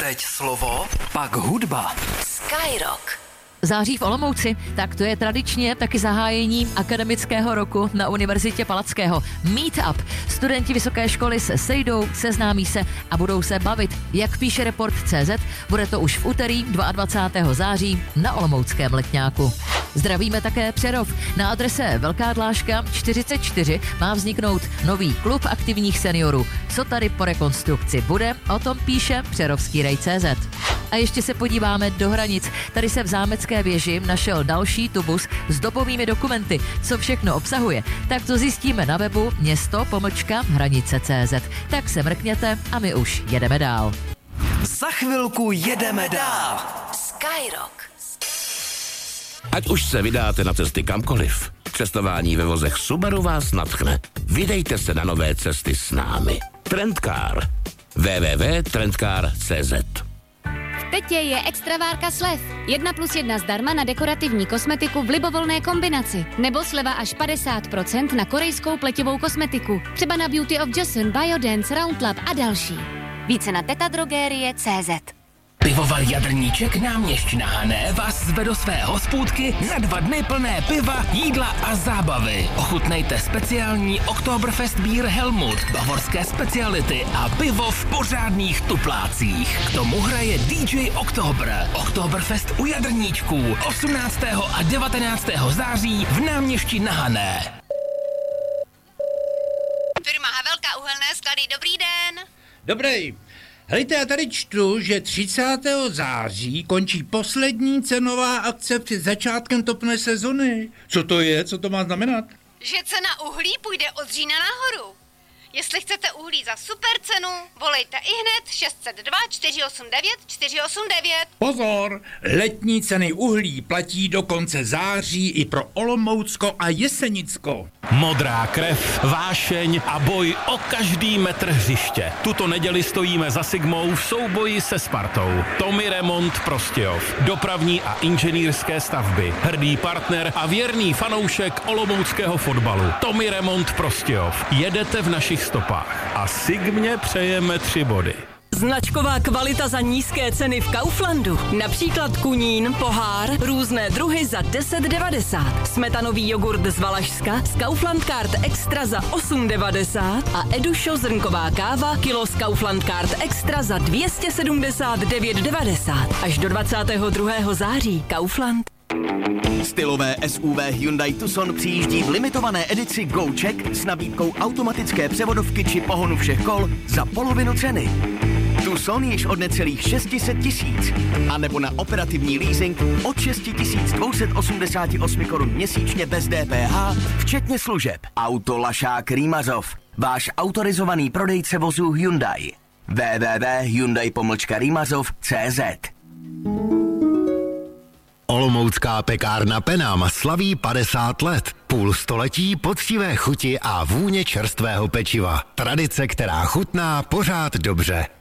Teď slovo, pak hudba. Skyrock. Září v Olomouci, tak to je tradičně taky zahájení akademického roku na Univerzitě Palackého. Meetup. Studenti vysoké školy se sejdou, seznámí se a budou se bavit. Jak píše Report.cz, bude to už v úterý 22. září na Olomouckém Letňáku. Zdravíme také Přerov. Na adrese Velká Dláška 44 má vzniknout nový klub aktivních seniorů. Co tady po rekonstrukci bude, o tom píše Přerovský rej.cz. A ještě se podíváme do Hranic. Tady se v Zámecké věži našel další tubus s dobovými dokumenty. Co všechno obsahuje, tak to zjistíme na webu město-hranice.cz. Tak se mrkněte a my už jedeme dál. Za chvilku jedeme dál. Skyrock. Ať už se vydáte na cesty kamkoliv, cestování ve vozech Subaru vás nadchne. Vydejte se na nové cesty s námi. Trendcar. www.trendcar.cz. V Tetě je extravárka slev. 1+1 zdarma na dekorativní kosmetiku v libovolné kombinaci. Nebo sleva až 50% na korejskou pleťovou kosmetiku. Třeba na Beauty of Joseon, Biodance, Roundlab a další. Více na tetadrogerie.cz. Pivovar Jadrníček náměšť na Hané vás zve do své hospůdky na 2 dny plné piva, jídla a zábavy. Ochutnejte speciální Oktoberfest Bier Helmut, bavorské speciality a pivo v pořádných tuplácích. K tomu hraje DJ Oktober. Oktoberfest u Jadrníčků 18. a 19. září v náměšti na Hané. Firma Havelka uhelné sklady, dobrý den. Dobrý. Hejte, já tady čtu, že 30. září končí poslední cenová akce před začátkem topné sezony. Co to je? Co to má znamenat? Že cena uhlí půjde od října nahoru. Jestli chcete uhlí za super cenu, volejte ihned 602 489 489. Pozor! Letní ceny uhlí platí do konce září i pro Olomoucko a Jesenicko. Modrá krev, vášeň a boj o každý metr hřiště. Tuto neděli stojíme za Sigmou v souboji se Spartou. Tommy Remont Prostějov. Dopravní a inženýrské stavby. Hrdý partner a věrný fanoušek olomouckého fotbalu. Tommy Remont Prostějov. Jedete v našich stopách. A Sigmě přejeme 3 body. Značková kvalita za nízké ceny v Kauflandu. Například kunín, pohár, různé druhy za 10,90. Smetanový jogurt z Valašska z Kaufland Card Extra za 8,90 a Edušo zrnková káva kilo z Kaufland Card Extra za 279,90. Až do 22. září. Kaufland. Stylové SUV Hyundai Tucson přijíždí v limitované edici GoCheck s nabídkou automatické převodovky či pohonu všech kol za polovinu ceny. Tucson již od necelých 600 000 a nebo na operativní leasing od 6 288 korun měsíčně bez DPH, včetně služeb. Autolašák Rýmazov, váš autorizovaný prodejce vozů Hyundai. www.hyundai-rýmazov.cz. Olomoucká pekárna Penam slaví 50 let. Půl století poctivé chuti a vůně čerstvého pečiva. Tradice, která chutná pořád dobře.